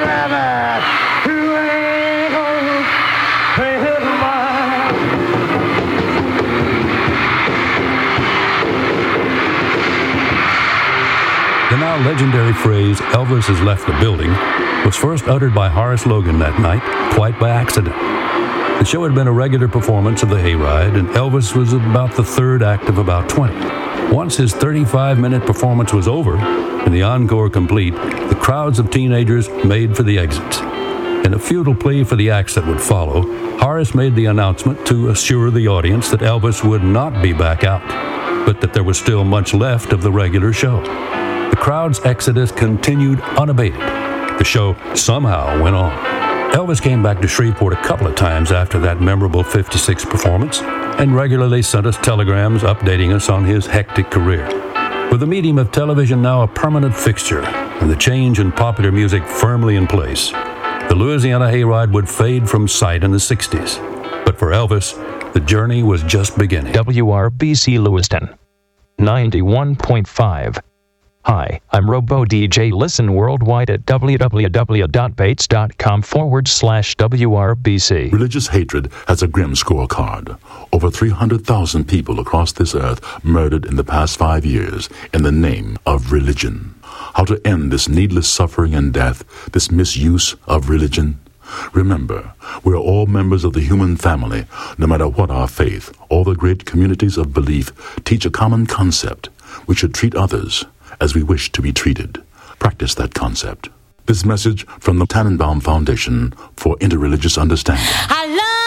The now legendary phrase, "Elvis has left the building," was first uttered by Horace Logan that night, quite by accident. The show had been a regular performance of the Hayride, and Elvis was about the third act of about 20. Once his 35-minute performance was over, and the encore complete, the crowds of teenagers made for the exits. In a futile plea for the acts that would follow, Horace made the announcement to assure the audience that Elvis would not be back out, but that there was still much left of the regular show. The crowd's exodus continued unabated. The show somehow went on. Elvis came back to Shreveport a couple of times after that memorable 56 performance and regularly sent us telegrams updating us on his hectic career. With the medium of television now a permanent fixture and the change in popular music firmly in place, the Louisiana Hayride would fade from sight in the 60s. But for Elvis, the journey was just beginning. WRBC Lewiston, 91.5. Hi, I'm Robo DJ. Listen worldwide at www.bates.com/WRBC. Religious hatred has a grim scorecard. Over 300,000 people across this earth murdered in the past 5 years in the name of religion. How to end this needless suffering and death, this misuse of religion? Remember, we are all members of the human family, no matter what our faith. All the great communities of belief teach a common concept. We should treat others as we wish to be treated. Practice that concept. This message from the Tannenbaum Foundation for Interreligious Understanding.